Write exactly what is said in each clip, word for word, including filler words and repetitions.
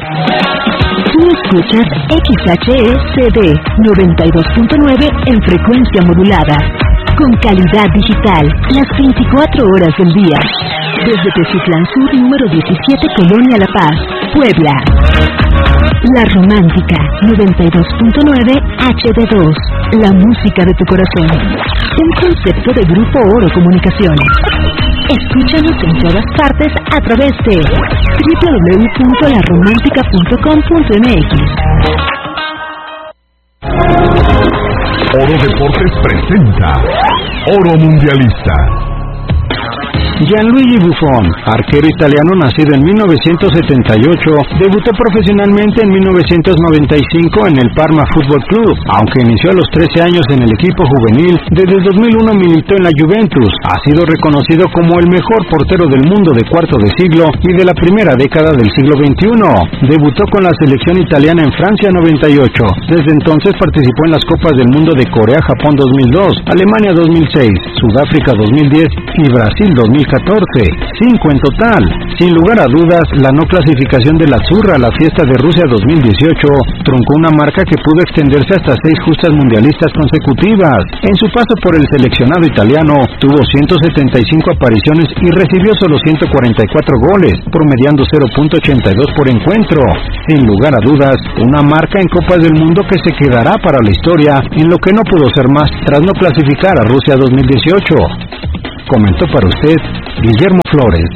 Tú escuchas X H E C D noventa y dos punto nueve en frecuencia modulada, con calidad digital, las veinticuatro horas del día. Desde Teciutlán Sur, número diecisiete, Colonia La Paz, Puebla. La Romántica, noventa y dos punto nueve H D dos, la música de tu corazón. Un concepto de Grupo Oro Comunicaciones. Escúchanos en todas partes a través de doble u doble u doble u punto la romántica punto com punto m x. Oro Deportes presenta Oro Mundialista. Gianluigi Buffon, arquero italiano nacido en mil novecientos setenta y ocho, debutó profesionalmente en mil novecientos noventa y cinco en el Parma Fútbol Club. Aunque inició a los trece años en el equipo juvenil, desde el dos mil uno militó en la Juventus. Ha sido reconocido como el mejor portero del mundo de cuarto de siglo y de la primera década del siglo veintiuno. Debutó con la selección italiana en Francia noventa y ocho. Desde entonces participó en las Copas del Mundo de Corea-Japón dos mil dos, Alemania dos mil seis, Sudáfrica dos mil diez y Brasil dos mil catorce, cinco en total. Sin lugar a dudas, la no clasificación de la Zurra a la fiesta de Rusia dos mil dieciocho truncó una marca que pudo extenderse hasta seis justas mundialistas consecutivas. En su paso por el seleccionado italiano, tuvo ciento setenta y cinco apariciones y recibió solo ciento cuarenta y cuatro goles, promediando cero punto ochenta y dos por encuentro. Sin lugar a dudas, una marca en Copas del Mundo que se quedará para la historia, en lo que no pudo ser más tras no clasificar a Rusia dos mil dieciocho. Comentó para usted Guillermo Flores.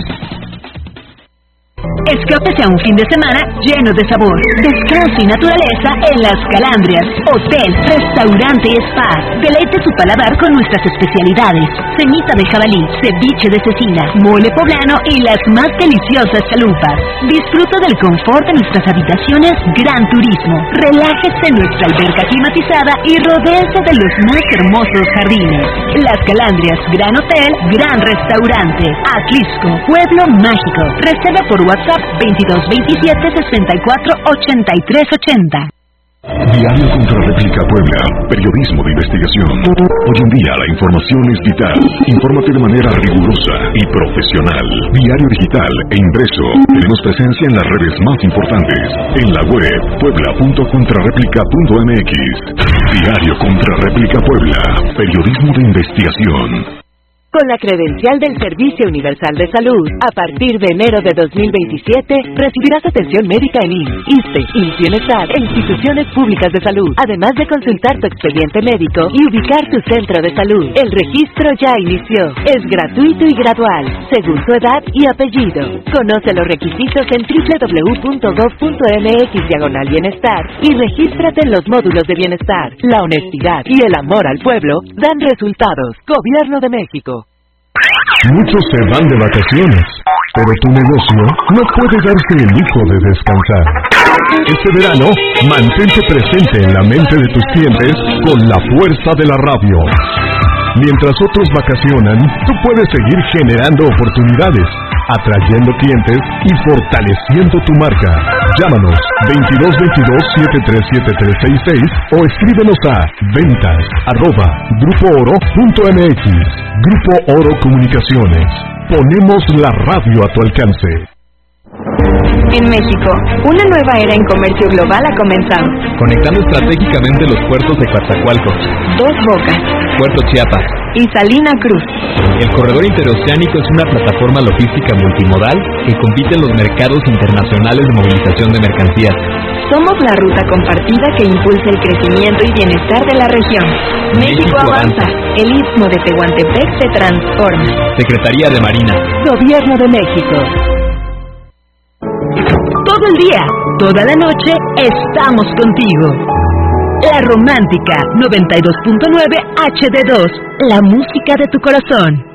Escápese a un fin de semana lleno de sabor, descanso y naturaleza en Las Calandrias, hotel, restaurante y spa. Deleite su paladar con nuestras especialidades: semita de jabalí, ceviche de cecina, mole poblano y las más deliciosas chalupas. Disfruta del confort de nuestras habitaciones Gran Turismo. Relájese en nuestra alberca climatizada y rodéese de los más hermosos jardines. Las Calandrias, Gran Hotel, Gran Restaurante, Atlisco, Pueblo Mágico. Reserva por WhatsApp veintidós veintisiete sesenta y cuatro ochenta y tres ochenta. Diario Contra Réplica Puebla, periodismo de investigación. Hoy en día la información es vital. Infórmate de manera rigurosa y profesional. Diario digital e impreso. Tenemos presencia en las redes más importantes. En la web puebla punto contrarréplica punto m x. Diario Contra Réplica Puebla, periodismo de investigación. Con la credencial del Servicio Universal de Salud, a partir de enero de dos mil veintisiete, recibirás atención médica en I M S S, ISSSTE, I M S S Bienestar e instituciones públicas de salud, además de consultar tu expediente médico y ubicar tu centro de salud. El registro ya inició. Es gratuito y gradual, según tu edad y apellido. Conoce los requisitos en doble u doble u doble u punto gov punto m x diagonal bienestar y regístrate en los módulos de bienestar. La honestidad y el amor al pueblo dan resultados. Gobierno de México. Muchos se van de vacaciones, pero tu negocio no puede darse el lujo de descansar. Este verano, mantente presente en la mente de tus clientes con la fuerza de la radio. Mientras otros vacacionan, tú puedes seguir generando oportunidades, atrayendo clientes y fortaleciendo tu marca. Llámanos veintidós veintidós setenta y tres setenta y tres sesenta y seis o escríbenos a ventas arroba grupo oro punto m x. Grupo Oro Comunicaciones. Ponemos la radio a tu alcance. En México, una nueva era en comercio global ha comenzado. Conectando estratégicamente los puertos de Coatzacoalcos, Dos Bocas, Puerto Chiapas y Salina Cruz. El corredor interoceánico es una plataforma logística multimodal que compite en los mercados internacionales de movilización de mercancías. Somos la ruta compartida que impulsa el crecimiento y bienestar de la región. México, México avanza. avanza. El Istmo de Tehuantepec se transforma. Secretaría de Marina. Gobierno de México. Todo el día, toda la noche, estamos contigo. La Romántica, noventa y dos punto nueve H D dos, la música de tu corazón.